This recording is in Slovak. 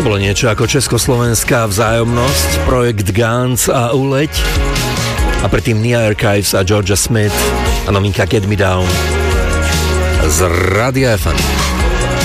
To bolo niečo ako československá vzájomnosť, projekt Gans a Uleď. A predtým Nia Archives a Georgia Smith a novinka Get Me Down z Radia FM.